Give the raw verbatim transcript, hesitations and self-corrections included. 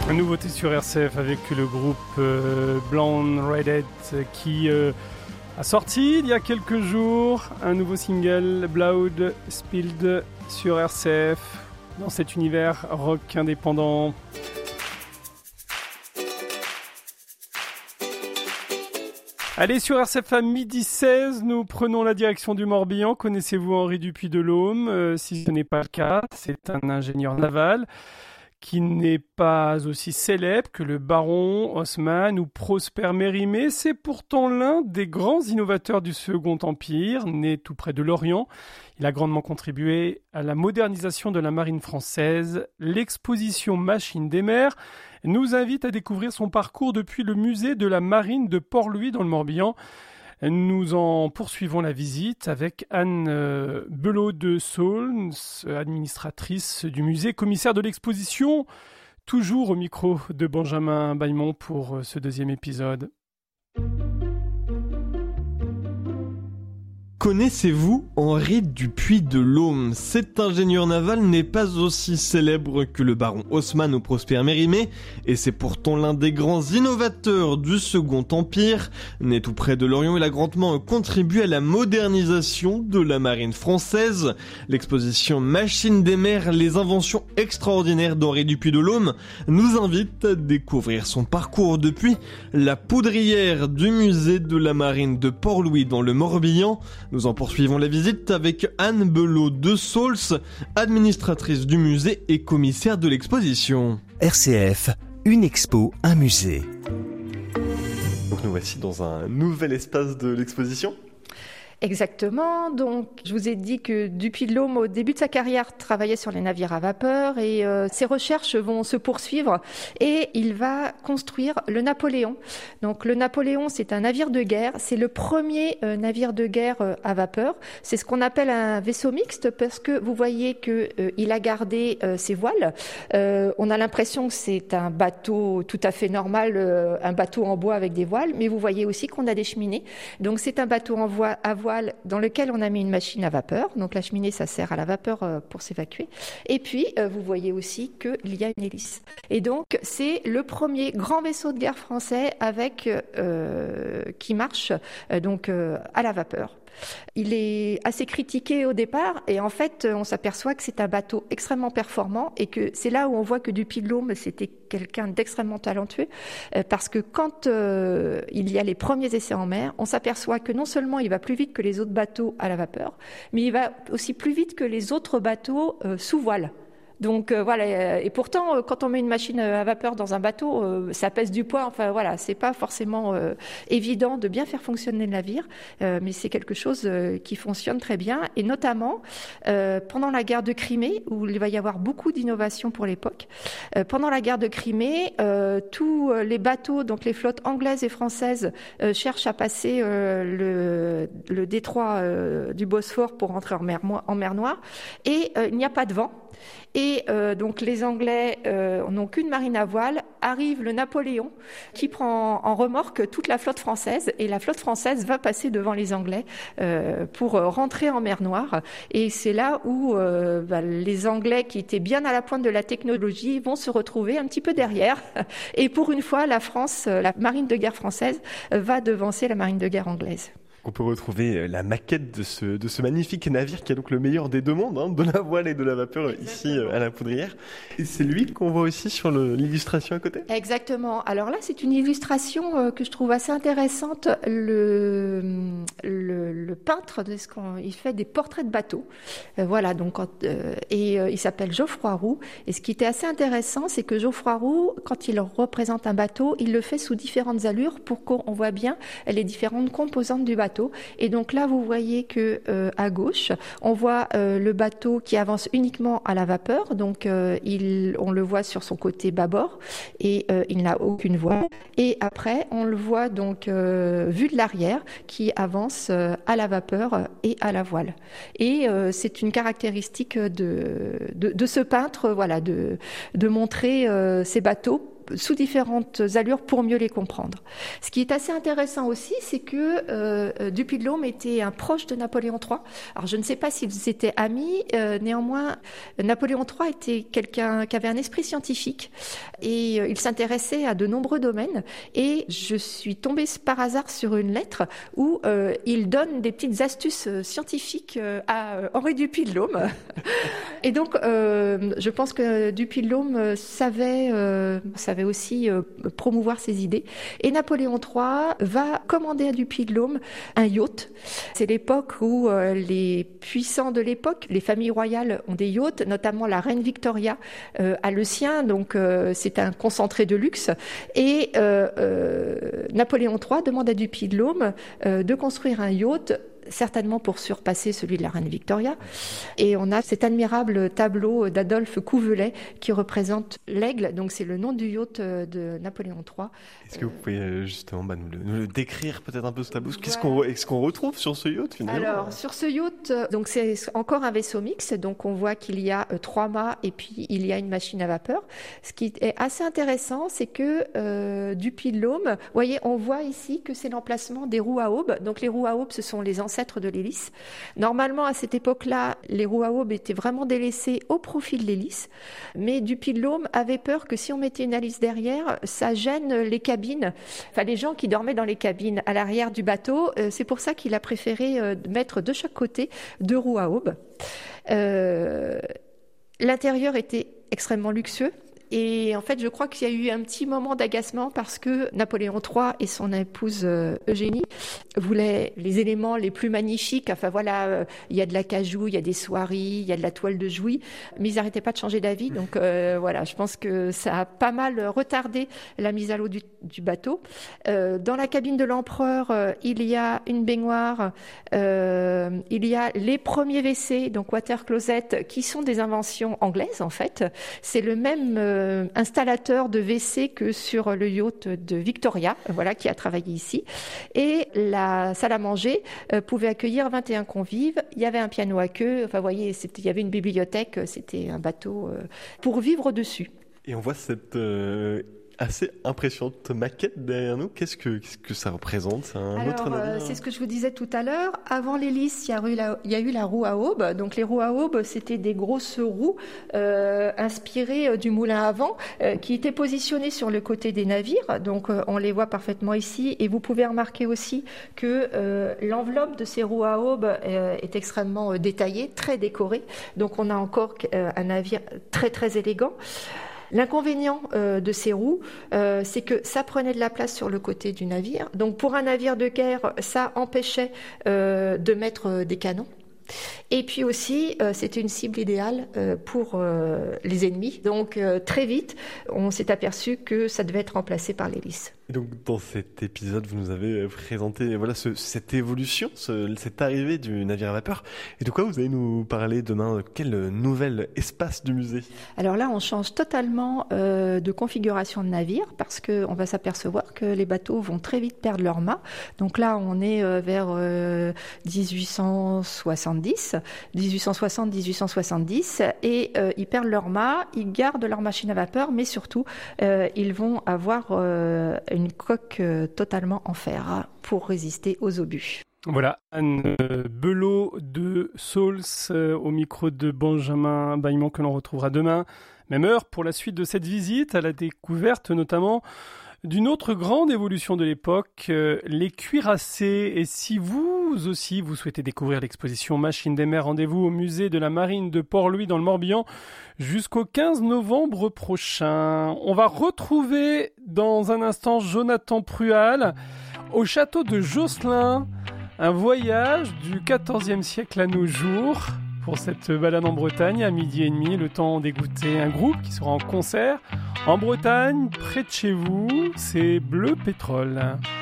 Nouveauté sur R C F avec le groupe euh, Blonde Redhead qui euh, a sorti il y a quelques jours un nouveau single, Blood Spilled, sur R C F dans cet univers rock indépendant. Allez, sur R C F à midi seize, nous prenons la direction du Morbihan. Connaissez-vous Henri Dupuydelhomme ? euh, Si ce n'est pas le cas, c'est un ingénieur naval qui n'est pas aussi célèbre que le baron Haussmann ou Prosper Mérimée. C'est pourtant l'un des grands innovateurs du Second Empire, né tout près de Lorient. Il a grandement contribué à la modernisation de la marine française. L'exposition Machine des mers nous invite à découvrir son parcours depuis le musée de la marine de Port-Louis dans le Morbihan. Nous en poursuivons la visite avec Anne euh, Belot de Saulnes, administratrice du musée, commissaire de l'exposition, toujours au micro de Benjamin Bailmont pour euh, ce deuxième épisode. Connaissez-vous Henri Dupuydelhomme ? Cet ingénieur naval n'est pas aussi célèbre que le baron Haussmann ou Prosper Mérimée, et c'est pourtant l'un des grands innovateurs du Second Empire. Né tout près de Lorient, il a grandement contribué à la modernisation de la marine française. L'exposition Machine des mers, les inventions extraordinaires d'Henri Dupuydelhomme nous invite à découvrir son parcours depuis la poudrière du musée de la marine de Port-Louis dans le Morbihan. Nous en poursuivons la visite avec Anne Belot de Saulnes, administratrice du musée et commissaire de l'exposition. R C F, une expo, un musée. Donc nous voici dans un nouvel espace de l'exposition. Exactement. Donc, je vous ai dit que Dupuydelhomme, au début de sa carrière, travaillait sur les navires à vapeur et euh, ses recherches vont se poursuivre et il va construire le Napoléon. Donc, le Napoléon, c'est un navire de guerre. C'est le premier euh, navire de guerre euh, à vapeur. C'est ce qu'on appelle un vaisseau mixte parce que vous voyez que euh, il a gardé euh, ses voiles. Euh, on a l'impression que c'est un bateau tout à fait normal, euh, un bateau en bois avec des voiles, mais vous voyez aussi qu'on a des cheminées. Donc, c'est un bateau en voie à voile dans lequel on a mis une machine à vapeur. Donc la cheminée, ça sert à la vapeur pour s'évacuer. Et puis, vous voyez aussi qu'il y a une hélice. Et donc, c'est le premier grand vaisseau de guerre français avec euh, qui marche euh, donc euh, à la vapeur. Il est assez critiqué au départ et en fait, on s'aperçoit que c'est un bateau extrêmement performant et que c'est là où on voit que Dupuydelhomme, c'était quelqu'un d'extrêmement talentueux parce que quand euh, il y a les premiers essais en mer, on s'aperçoit que non seulement il va plus vite que les autres bateaux à la vapeur, mais il va aussi plus vite que les autres bateaux euh, sous voile. Donc euh, voilà, et pourtant euh, quand on met une machine à vapeur dans un bateau, euh, ça pèse du poids. Enfin voilà, c'est pas forcément euh, évident de bien faire fonctionner le navire, euh, mais c'est quelque chose euh, qui fonctionne très bien. Et notamment euh, pendant la guerre de Crimée, où il va y avoir beaucoup d'innovations pour l'époque. Euh, pendant la guerre de Crimée, euh, tous les bateaux, donc les flottes anglaises et françaises, euh, cherchent à passer euh, le, le détroit euh, du Bosphore pour rentrer en mer, en mer Noire, et euh, il n'y a pas de vent. Et euh, donc les Anglais euh, n'ont qu'une marine à voile. Arrive le Napoléon qui prend en remorque toute la flotte française et la flotte française va passer devant les Anglais euh, pour rentrer en mer Noire. Et c'est là où euh, bah, les Anglais qui étaient bien à la pointe de la technologie vont se retrouver un petit peu derrière. Et pour une fois, la France, la marine de guerre française, va devancer la marine de guerre anglaise. On peut retrouver la maquette de ce, de ce magnifique navire qui est donc le meilleur des deux mondes, hein, de la voile et de la vapeur. Exactement. Ici à la poudrière. Et c'est lui qu'on voit aussi sur le, l'illustration à côté. Exactement. Alors là, c'est une illustration euh, que je trouve assez intéressante. Le, le, le peintre, de ce qu'on, il fait des portraits de bateaux. Euh, voilà. Donc quand, euh, et euh, il s'appelle Geoffroy Roux. Et ce qui était assez intéressant, c'est que Geoffroy Roux, quand il représente un bateau, il le fait sous différentes allures pour qu'on voit bien les différentes composantes du bateau. Et donc là, vous voyez que euh, à gauche, on voit euh, le bateau qui avance uniquement à la vapeur. Donc, euh, il, on le voit sur son côté bâbord et euh, il n'a aucune voile. Et après, on le voit donc euh, vu de l'arrière qui avance euh, à la vapeur et à la voile. Et euh, c'est une caractéristique de, de, de ce peintre, voilà, de, de montrer euh, ces bateaux sous différentes allures pour mieux les comprendre. Ce qui est assez intéressant aussi, c'est que euh, Dupuy-de-Lôme était un proche de Napoléon trois. Alors je ne sais pas s'ils étaient amis, euh, néanmoins Napoléon trois était quelqu'un qui avait un esprit scientifique et euh, il s'intéressait à de nombreux domaines et je suis tombée par hasard sur une lettre où euh, il donne des petites astuces scientifiques euh, à Henri Dupuy-de-Lôme. Et donc euh, je pense que Dupuy-de-Lôme savait, euh, savait aussi euh, promouvoir ses idées. Et Napoléon trois va commander à Dupuy-de-Lôme un yacht. C'est l'époque où euh, les puissants de l'époque, les familles royales ont des yachts, notamment la reine Victoria euh, a le sien, donc euh, c'est un concentré de luxe. Et euh, euh, Napoléon trois demande à Dupuy-de-Lôme euh, de construire un yacht, certainement pour surpasser celui de la reine Victoria. Et on a cet admirable tableau d'Adolphe Couvelet qui représente l'aigle, donc c'est le nom du yacht de Napoléon trois. Est-ce que vous pouvez justement bah, nous, le, nous le décrire peut-être un peu ce tableau ? Qu'est-ce qu'on, est-ce qu'on retrouve sur ce yacht finalement ? Alors sur ce yacht, donc c'est encore un vaisseau mixte, donc on voit qu'il y a euh, trois mâts et puis il y a une machine à vapeur. Ce qui est assez intéressant, c'est que euh, Dupuy-de-Lôme, vous voyez, on voit ici que c'est l'emplacement des roues à aubes. Donc les roues à aubes, ce sont les ancêtres de l'hélice. Normalement, à cette époque-là, les roues à aubes étaient vraiment délaissées au profit de l'hélice, mais Dupuy-de-Lôme avait peur que si on mettait une hélice derrière, ça gêne les cabines, enfin les gens qui dormaient dans les cabines à l'arrière du bateau. C'est pour ça qu'il a préféré mettre de chaque côté deux roues à aubes. Euh, l'intérieur était extrêmement luxueux. Et en fait, je crois qu'il y a eu un petit moment d'agacement parce que Napoléon trois et son épouse euh, Eugénie voulaient les éléments les plus magnifiques. Enfin voilà, euh, il y a de l'acajou, il y a des soieries, il y a de la toile de Jouy, mais ils n'arrêtaient pas de changer d'avis. Donc euh, voilà, je pense que ça a pas mal retardé la mise à l'eau du, du bateau. Euh, dans la cabine de l'empereur, euh, il y a une baignoire, euh, il y a les premiers W C, donc water closet, qui sont des inventions anglaises en fait. C'est le même euh, installateur de W C que sur le yacht de Victoria, voilà, qui a travaillé ici. Et la salle à manger euh, pouvait accueillir vingt et un convives. Il y avait un piano à queue. Enfin, vous voyez, c'était, il y avait une bibliothèque. C'était un bateau euh, pour vivre dessus. Et on voit cette euh, assez impressionnante maquette derrière nous. Qu'est-ce que, qu'est-ce que ça représente ? C'est un Alors, autre navire, euh, c'est ce que je vous disais tout à l'heure. Avant l'hélice, il y a eu la, il y a eu la roue à aubes. Donc, les roues à aubes, c'était des grosses roues euh, inspirées du moulin à vent euh, qui étaient positionnées sur le côté des navires. Donc, euh, on les voit parfaitement ici. Et vous pouvez remarquer aussi que euh, l'enveloppe de ces roues à aubes euh, est extrêmement euh, détaillée, très décorée. Donc, on a encore euh, un navire très, très élégant. L'inconvénient euh, de ces roues, euh, c'est que ça prenait de la place sur le côté du navire. Donc pour un navire de guerre, ça empêchait euh, de mettre euh, des canons. Et puis aussi, euh, c'était une cible idéale euh, pour euh, les ennemis. Donc euh, très vite, on s'est aperçu que ça devait être remplacé par l'hélice. Et donc dans cet épisode, vous nous avez présenté voilà ce, cette évolution, ce, cette arrivée du navire à vapeur. Et de quoi vous allez nous parler demain ? Quel nouvel espace du musée ? Alors là, on change totalement euh, de configuration de navire parce que on va s'apercevoir que les bateaux vont très vite perdre leur mât. Donc là, on est euh, vers euh, dix-huit cent soixante-dix, dix-huit cent soixante, dix-huit cent soixante-dix, et euh, ils perdent leur mât, ils gardent leur machine à vapeur, mais surtout, euh, ils vont avoir euh, une coque euh, totalement en fer pour résister aux obus. Voilà, Anne euh, Belot de Sauls euh, au micro de Benjamin Baillemont que l'on retrouvera demain, même heure, pour la suite de cette visite à la découverte notamment d'une autre grande évolution de l'époque, euh, les cuirassés. Et si vous aussi vous souhaitez découvrir l'exposition Machines des mers, rendez-vous au musée de la Marine de Port-Louis dans le Morbihan jusqu'au quinze novembre prochain. On va retrouver dans un instant Jonathan Prual au château de Josselin, un voyage du quatorzième siècle à nos jours. Pour cette balade en Bretagne, à midi et demi, le temps d'écouter un groupe qui sera en concert en Bretagne, près de chez vous, c'est Bleu Pétrole.